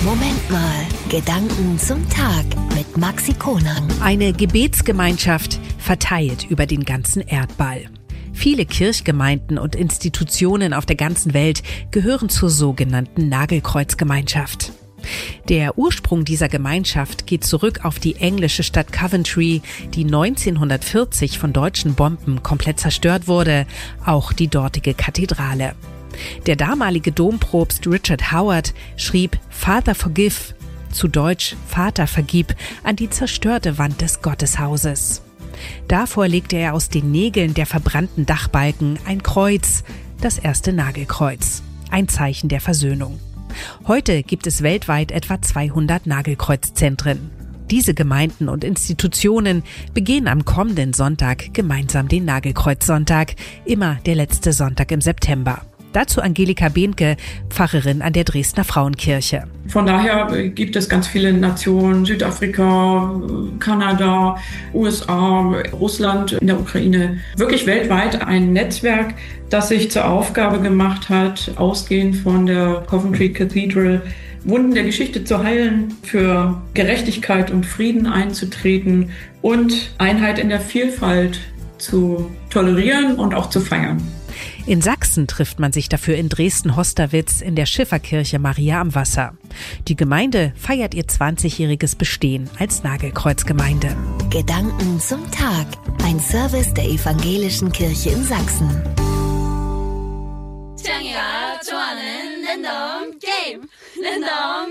Moment mal, Gedanken zum Tag mit Maxi Konang. Eine Gebetsgemeinschaft verteilt über den ganzen Erdball. Viele Kirchgemeinden und Institutionen auf der ganzen Welt gehören zur sogenannten Nagelkreuzgemeinschaft. Der Ursprung dieser Gemeinschaft geht zurück auf die englische Stadt Coventry, die 1940 von deutschen Bomben komplett zerstört wurde, auch die dortige Kathedrale. Der damalige Dompropst Richard Howard schrieb Father Forgive, zu Deutsch Vater vergib, an die zerstörte Wand des Gotteshauses. Davor legte er aus den Nägeln der verbrannten Dachbalken ein Kreuz, das erste Nagelkreuz, ein Zeichen der Versöhnung. Heute gibt es weltweit etwa 200 Nagelkreuzzentren. Diese Gemeinden und Institutionen begehen am kommenden Sonntag gemeinsam den Nagelkreuzsonntag, immer der letzte Sonntag im September. Dazu Angelika Behnke, Pfarrerin an der Dresdner Frauenkirche. Von daher gibt es ganz viele Nationen, Südafrika, Kanada, USA, Russland, in der Ukraine, wirklich weltweit ein Netzwerk, das sich zur Aufgabe gemacht hat, ausgehend von der Coventry Cathedral, Wunden der Geschichte zu heilen, für Gerechtigkeit und Frieden einzutreten und Einheit in der Vielfalt zu tolerieren und auch zu feiern. In Sachsen trifft man sich dafür in Dresden-Hosterwitz in der Schifferkirche Maria am Wasser. Die Gemeinde feiert ihr 20-jähriges Bestehen als Nagelkreuzgemeinde. Gedanken zum Tag. Ein Service der Evangelischen Kirche in Sachsen.